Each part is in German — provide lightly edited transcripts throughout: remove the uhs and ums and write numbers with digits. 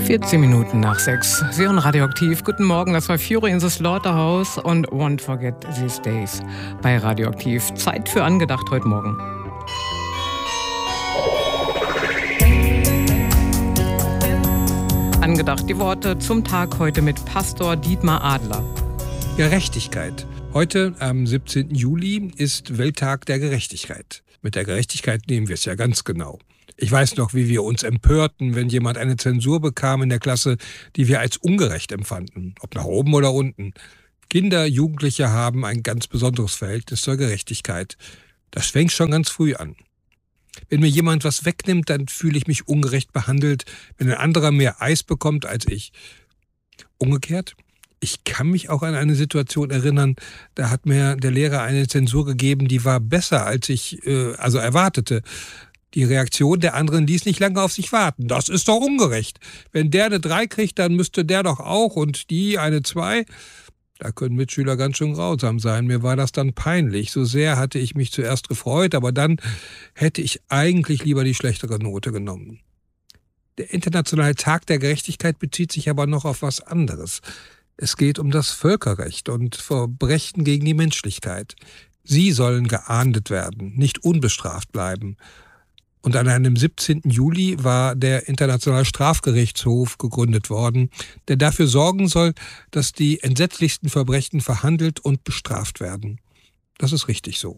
14 Minuten nach 6. Sie hören Radioaktiv. Guten Morgen, das war Fury in the Slaughterhouse und Won't Forget These Days bei Radioaktiv. Zeit für Angedacht heute Morgen. Angedacht, die Worte zum Tag heute mit Pastor Dietmar Adler. Gerechtigkeit. Heute, am 17. Juli, ist Welttag der Gerechtigkeit. Mit der Gerechtigkeit nehmen wir es ja ganz genau. Ich weiß noch, wie wir uns empörten, wenn jemand eine Zensur bekam in der Klasse, die wir als ungerecht empfanden, ob nach oben oder unten. Kinder, Jugendliche haben ein ganz besonderes Verhältnis zur Gerechtigkeit. Das fängt schon ganz früh an. Wenn mir jemand was wegnimmt, dann fühle ich mich ungerecht behandelt, wenn ein anderer mehr Eis bekommt als ich. Umgekehrt, ich kann mich auch an eine Situation erinnern, da hat mir der Lehrer eine Zensur gegeben, die war besser, als ich erwartete. Die Reaktion der anderen ließ nicht lange auf sich warten. Das ist doch ungerecht. Wenn der eine 3 kriegt, dann müsste der doch auch und die eine 2. Da können Mitschüler ganz schön grausam sein. Mir war das dann peinlich. So sehr hatte ich mich zuerst gefreut, aber dann hätte ich eigentlich lieber die schlechtere Note genommen. Der Internationale Tag der Gerechtigkeit bezieht sich aber noch auf was anderes. Es geht um das Völkerrecht und Verbrechen gegen die Menschlichkeit. Sie sollen geahndet werden, nicht unbestraft bleiben. Und an einem 17. Juli war der Internationale Strafgerichtshof gegründet worden, der dafür sorgen soll, dass die entsetzlichsten Verbrechen verhandelt und bestraft werden. Das ist richtig so.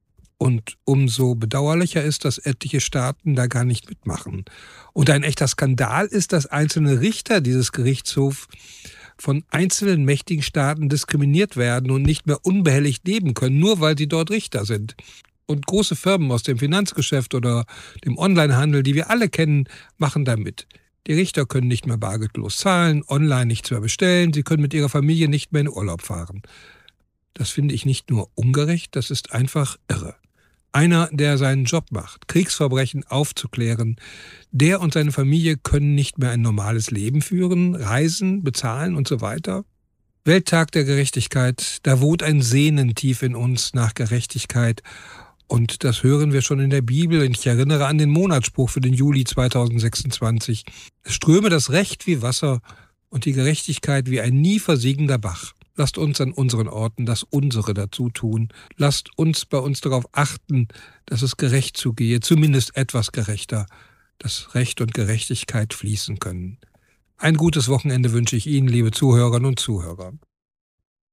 Und umso bedauerlicher ist, dass etliche Staaten da gar nicht mitmachen. Und ein echter Skandal ist, dass einzelne Richter dieses Gerichtshofs von einzelnen mächtigen Staaten diskriminiert werden und nicht mehr unbehelligt leben können, nur weil sie dort Richter sind. Und große Firmen aus dem Finanzgeschäft oder dem Onlinehandel, die wir alle kennen, machen da mit. Die Richter können nicht mehr bargeldlos zahlen, online nichts mehr bestellen, sie können mit ihrer Familie nicht mehr in Urlaub fahren. Das finde ich nicht nur ungerecht, das ist einfach irre. Einer, der seinen Job macht, Kriegsverbrechen aufzuklären, der und seine Familie können nicht mehr ein normales Leben führen, reisen, bezahlen und so weiter. Welttag der Gerechtigkeit, da wohnt ein Sehnen tief in uns nach Gerechtigkeit. Und das hören wir schon in der Bibel. Ich erinnere an den Monatsspruch für den Juli 2026. Es ströme das Recht wie Wasser und die Gerechtigkeit wie ein nie versiegender Bach. Lasst uns an unseren Orten das Unsere dazu tun. Lasst uns bei uns darauf achten, dass es gerecht zugehe, zumindest etwas gerechter, dass Recht und Gerechtigkeit fließen können. Ein gutes Wochenende wünsche ich Ihnen, liebe Zuhörerinnen und Zuhörer.